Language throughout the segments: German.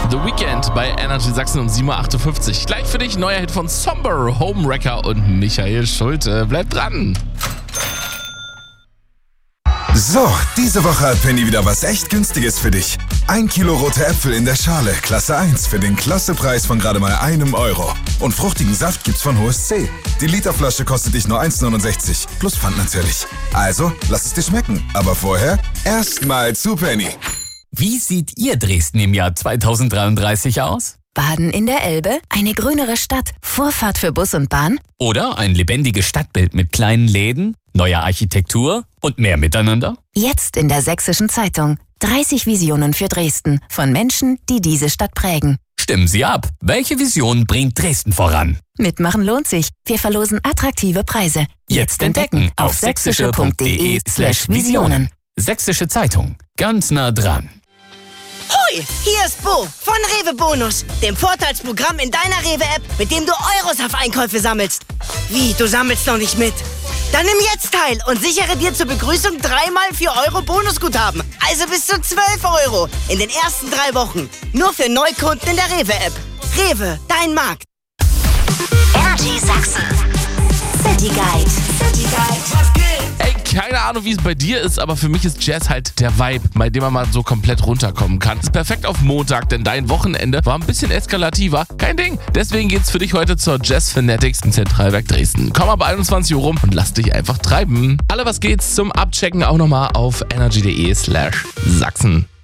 The Weeknd bei Energy Sachsen um 7.58 Uhr. Gleich für dich neuer Hit von Somber, Homewrecker und Michael Schulte. Bleib dran. So, diese Woche hat Penny wieder was echt Günstiges für dich. 1 Kilo rote Äpfel in der Schale, Klasse 1, für den Klassepreis von gerade mal €1. Und fruchtigen Saft gibt's von Hohes C. Die Literflasche kostet dich nur 1,69, plus Pfand natürlich. Also, lass es dir schmecken. Aber vorher erstmal zu Penny. Wie sieht Ihr Dresden im Jahr 2033 aus? Baden in der Elbe, eine grünere Stadt, Vorfahrt für Bus und Bahn? Oder ein lebendiges Stadtbild mit kleinen Läden, neuer Architektur und mehr Miteinander? Jetzt in der Sächsischen Zeitung. 30 Visionen für Dresden von Menschen, die diese Stadt prägen. Stimmen Sie ab. Welche Vision bringt Dresden voran? Mitmachen lohnt sich. Wir verlosen attraktive Preise. Jetzt entdecken auf sächsische.de/Visionen. Sächsische Zeitung. Ganz nah dran. Hoi, hier ist Bo von Rewe Bonus, dem Vorteilsprogramm in deiner Rewe-App, mit dem du Euros auf Einkäufe sammelst. Wie, du sammelst noch nicht mit? Dann nimm jetzt teil und sichere dir zur Begrüßung 3x 4 € Bonusguthaben. Also bis zu 12 € in den ersten 3 Wochen. Nur für Neukunden in der Rewe-App. Rewe, dein Markt. Energy Sachsen. City Guide. Was geht? Ey, keine Ahnung, wie es bei dir ist, aber für mich ist Jazz halt der Vibe, bei dem man mal so komplett runterkommen kann. Ist perfekt auf Montag, denn dein Wochenende war ein bisschen eskalativer. Kein Ding. Deswegen geht's für dich heute zur Jazz Fanatics im Zentralwerk Dresden. Komm aber 21 Uhr rum und lass dich einfach treiben. Alle was geht's zum Abchecken auch nochmal auf energy.de/Sachsen.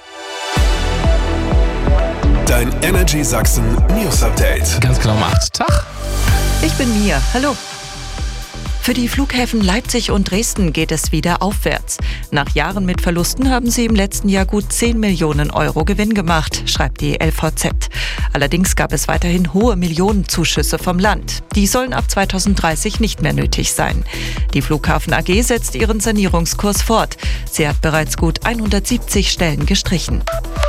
Dein Energy Sachsen News Update. Ganz genau um 8. Tag. Ich bin Mia. Hallo. Für die Flughäfen Leipzig und Dresden geht es wieder aufwärts. Nach Jahren mit Verlusten haben sie im letzten Jahr gut 10 Millionen € Gewinn gemacht, schreibt die LVZ. Allerdings gab es weiterhin hohe Millionenzuschüsse vom Land. Die sollen ab 2030 nicht mehr nötig sein. Die Flughafen AG setzt ihren Sanierungskurs fort. Sie hat bereits gut 170 Stellen gestrichen.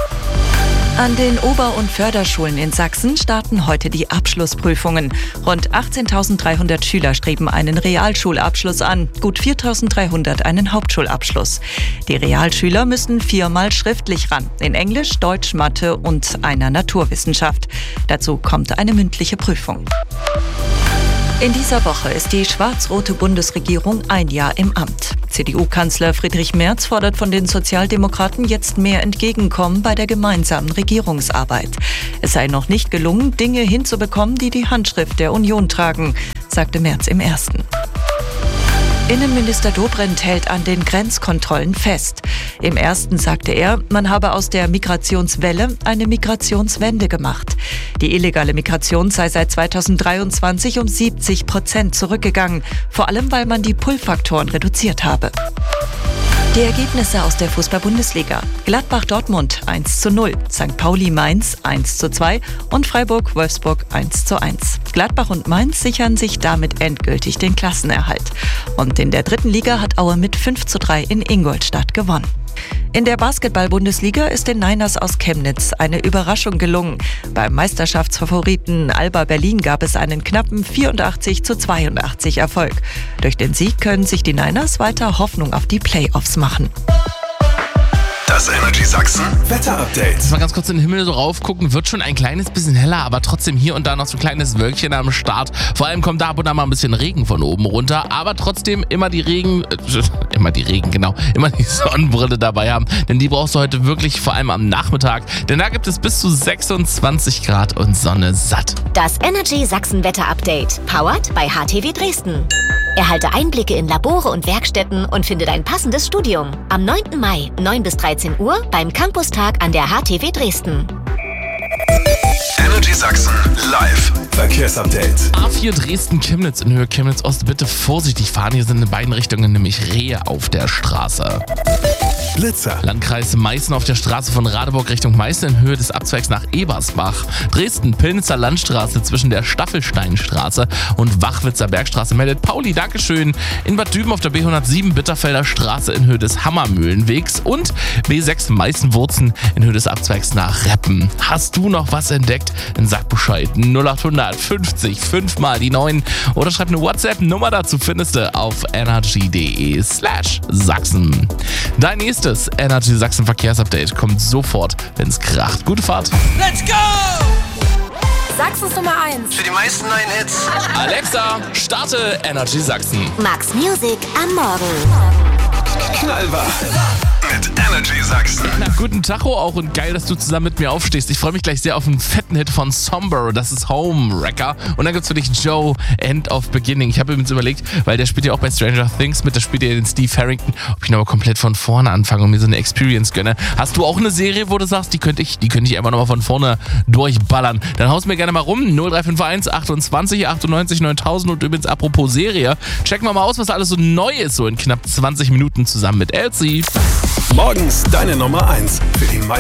An den Ober- und Förderschulen in Sachsen starten heute die Abschlussprüfungen. Rund 18.300 Schüler streben einen Realschulabschluss an, gut 4.300 einen Hauptschulabschluss. Die Realschüler müssen 4-mal schriftlich ran, in Englisch, Deutsch, Mathe und einer Naturwissenschaft. Dazu kommt eine mündliche Prüfung. In dieser Woche ist die schwarz-rote Bundesregierung ein Jahr im Amt. CDU-Kanzler Friedrich Merz fordert von den Sozialdemokraten jetzt mehr Entgegenkommen bei der gemeinsamen Regierungsarbeit. Es sei noch nicht gelungen, Dinge hinzubekommen, die die Handschrift der Union tragen, sagte Merz im Ersten. Innenminister Dobrindt hält an den Grenzkontrollen fest. Im Ersten sagte er, man habe aus der Migrationswelle eine Migrationswende gemacht. Die illegale Migration sei seit 2023 um 70% zurückgegangen, vor allem weil man die Pull-Faktoren reduziert habe. Die Ergebnisse aus der Fußball-Bundesliga. Gladbach-Dortmund 1:0, St. Pauli-Mainz 1:2 und Freiburg-Wolfsburg 1:1. Gladbach und Mainz sichern sich damit endgültig den Klassenerhalt. Und in der 3. Liga hat Aue mit 5:3 in Ingolstadt gewonnen. In der Basketball-Bundesliga ist den Niners aus Chemnitz eine Überraschung gelungen. Beim Meisterschaftsfavoriten Alba Berlin gab es einen knappen 84:82 Erfolg. Durch den Sieg können sich die Niners weiter Hoffnung auf die Playoffs machen. Das Energy Sachsen Wetter-Update. Mal ganz kurz in den Himmel so raufgucken, wird schon ein kleines bisschen heller, aber trotzdem hier und da noch so ein kleines Wölkchen am Start. Vor allem kommt da ab und an mal ein bisschen Regen von oben runter, aber trotzdem immer die Sonnenbrille dabei haben, denn die brauchst du heute wirklich vor allem am Nachmittag, denn da gibt es bis zu 26 Grad und Sonne satt. Das Energy Sachsen Wetter-Update, powered by HTW Dresden. Erhalte Einblicke in Labore und Werkstätten und finde dein passendes Studium. Am 9. Mai, 9 bis 13 Uhr beim Campustag an der HTW Dresden. Energy Sachsen live Verkehrsupdate. A4 Dresden-Chemnitz in Höhe Chemnitz-Ost. Bitte vorsichtig fahren, hier sind in beiden Richtungen nämlich Rehe auf der Straße. Blitzer. Landkreis Meißen auf der Straße von Radeburg Richtung Meißen in Höhe des Abzweigs nach Ebersbach. Dresden-Pillnitzer Landstraße zwischen der Staffelsteinstraße und Wachwitzer Bergstraße meldet Pauli, Dankeschön. In Bad Düben auf der B107 Bitterfelder Straße in Höhe des Hammermühlenwegs und B6 Meißen-Wurzen in Höhe des Abzweigs nach Reppen. Hast du noch was entdeckt? Dann sag Bescheid. 0800 50 5 mal die 9 oder schreib eine WhatsApp-Nummer dazu, findest du auf energy.de/Sachsen. Dein nächster Nächstes Energy Sachsen Verkehrsupdate kommt sofort, wenn es kracht. Gute Fahrt. Let's go! Sachsens Nummer 1. Für die meisten neuen Hits. Alexa, starte Energy Sachsen. Max Music am Morgen. Knallwach mit Energy Sachsen. Na, guten Tacho auch und geil, dass du zusammen mit mir aufstehst. Ich freue mich gleich sehr auf einen fetten Hit von Somber. Das ist Homewrecker. Und dann gibt's für dich Joe, End of Beginning. Ich habe übrigens überlegt, weil der spielt ja auch bei Stranger Things mit, da spielt ja den Steve Harrington, ob ich noch mal komplett von vorne anfange und mir so eine Experience gönne. Hast du auch eine Serie, wo du sagst, die könnte ich einfach nochmal von vorne durchballern? Dann haust mir gerne mal rum. 0351 28 98 9000. Und übrigens apropos Serie, checken wir mal aus, was alles so neu ist, so in knapp 20 Minuten zusammen mit Elsie. Morgens deine Nummer 1 für die meisten